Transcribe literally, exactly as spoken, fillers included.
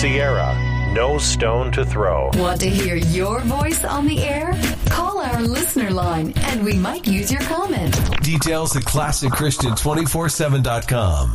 Sierra, no stone to throw. Want to hear your voice on the air? Call our listener line and we might use your comment. Details at classic christian two forty-seven dot com.